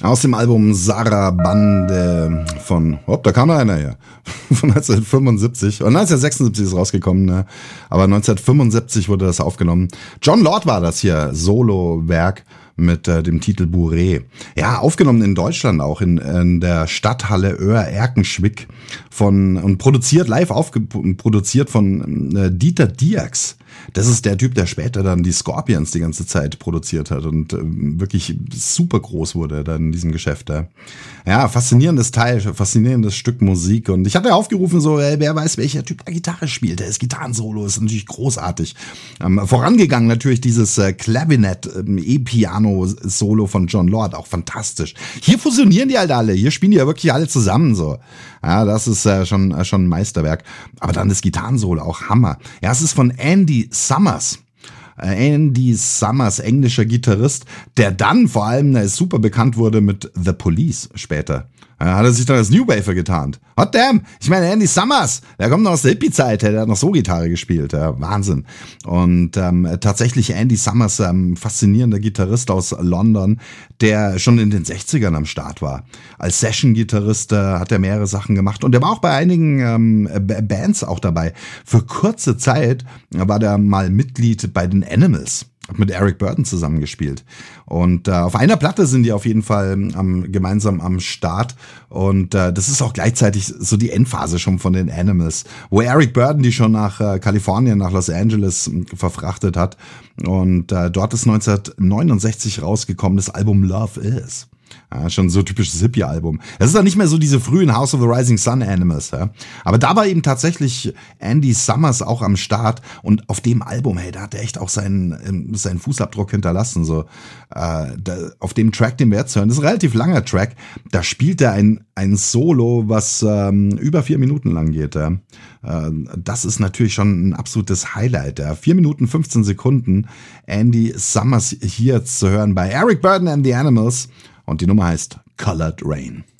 Aus dem Album Sarabande von, da kam da einer her, von 1975. Und 1976 ist rausgekommen, ne? Aber 1975 wurde das aufgenommen. Jon Lord war das hier, Solo-Werk mit dem Titel Bourrée. Ja, aufgenommen in Deutschland auch, in der Stadthalle Oer-Erkenschwick und produziert, produziert von Dieter Dierks. Das ist der Typ, der später dann die Scorpions die ganze Zeit produziert hat und wirklich super groß wurde dann in diesem Geschäft. Ja, faszinierendes Teil, faszinierendes Stück Musik. Und ich hatte aufgerufen, so, wer weiß, welcher Typ da Gitarre spielt. Das Gitarrensolo ist natürlich großartig. Vorangegangen natürlich dieses Clavinet E-Piano-Solo von Jon Lord, auch fantastisch. Hier fusionieren die halt alle, hier spielen die ja wirklich alle zusammen so. Ja, das ist schon ein Meisterwerk. Aber dann das Gitarrensolo, auch Hammer. Ja, es ist von Andy Summers. Andy Summers, englischer Gitarrist, der dann vor allem super bekannt wurde mit The Police später. Hat er sich dann als New Wafer getarnt. Hot damn! Ich meine, Andy Summers, der kommt noch aus der Hippie-Zeit, der hat noch so Gitarre gespielt. Ja, Wahnsinn. Und tatsächlich Andy Summers, faszinierender Gitarrist aus London, der schon in den 60ern am Start war. Als Session-Gitarrist hat er mehrere Sachen gemacht und der war auch bei einigen Bands auch dabei. Für kurze Zeit war der mal Mitglied bei den Animals. Hat mit Eric Burdon zusammengespielt. Und auf einer Platte sind die auf jeden Fall gemeinsam am Start. Und das ist auch gleichzeitig so die Endphase schon von den Animals, wo Eric Burdon die schon nach Kalifornien, nach Los Angeles verfrachtet hat. Und dort ist 1969 rausgekommen das Album Love Is. Ja, schon so typisches Hippie-Album. Das ist dann nicht mehr so diese frühen House of the Rising Sun Animals. Ja. Aber da war eben tatsächlich Andy Summers auch am Start. Und auf dem Album, da hat er echt auch seinen Fußabdruck hinterlassen. So, auf dem Track, den wir jetzt hören, das ist ein relativ langer Track. Da spielt er ein Solo, was über 4 Minuten lang geht. Ja. Das ist natürlich schon ein absolutes Highlight. Ja. 4 Minuten 15 Sekunden. Andy Summers hier zu hören bei Eric Burdon and the Animals. Und die Nummer heißt Colored Rain.